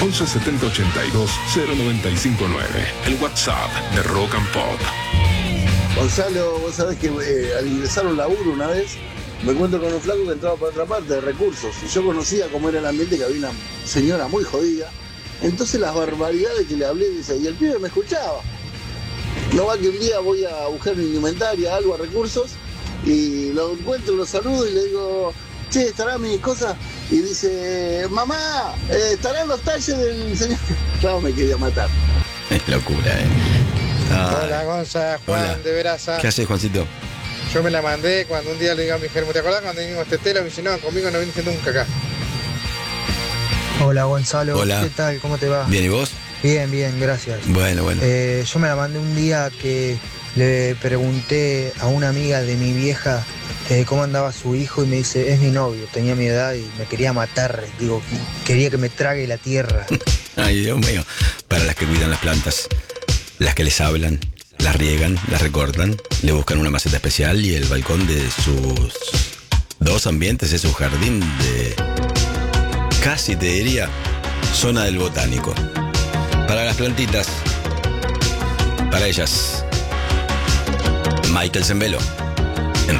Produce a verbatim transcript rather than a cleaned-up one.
once setenta ochenta y dos cero noventa y cinco nueve. El WhatsApp de Rock and Pop. Gonzalo, vos sabés que eh, al ingresar a un laburo una vez, me encuentro con un flaco que entraba por otra parte, de recursos. Y yo conocía cómo era el ambiente, que había una señora muy jodida. Entonces las barbaridades que le hablé, dice, y el pibe me escuchaba. No va que un día voy a buscar mi indumentaria, algo a recursos, y lo encuentro, lo saludo y le digo, che, ¿estarán mis cosas? Y dice, mamá, eh, ¿estarán los talles del señor? Claro, me quería matar. Es locura, eh. Ah, Hola, Gonza, Juan hola. de Veraza. ¿Qué haces, Juancito? Yo me la mandé cuando un día le digo a mi Germo, ¿te acordás cuando vinimos a Tetela? Me dice, no, conmigo no viniste nunca acá. Hola Gonzalo, Hola. ¿qué tal? ¿Cómo te va? ¿Bien y vos? Bien, bien, gracias. Bueno, bueno. Eh, yo me la mandé un día que le pregunté a una amiga de mi vieja eh, cómo andaba su hijo y me dice, es mi novio, tenía mi edad y me quería matar, digo, quería que me trague la tierra. Ay, Dios mío. Para las que cuidan las plantas, las que les hablan, las riegan, las recortan, le buscan una maceta especial y el balcón de sus dos ambientes es un jardín de, casi te diría, zona del botánico. Para las plantitas, para ellas, Michael Zembelo.